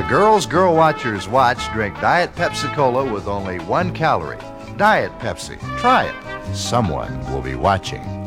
Girls Girl Watchers Watch drink Diet Pepsi Cola with only 1 calorie. Diet Pepsi. Try it. Someone will be watching.